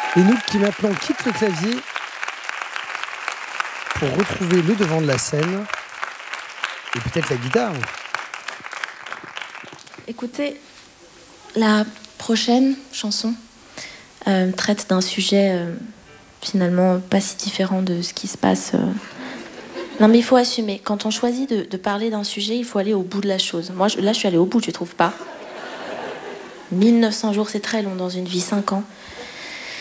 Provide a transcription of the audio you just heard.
Et nous qui maintenant quitte le clavier pour retrouver le devant de la scène et peut-être la guitare. Écoutez, la prochaine chanson traite d'un sujet finalement pas si différent de ce qui se passe. Non mais il faut assumer. Quand on choisit de parler d'un sujet, il faut aller au bout de la chose. Moi, là, je suis allée au bout, tu trouves pas ? 1900 jours, c'est très long dans une vie, 5 ans.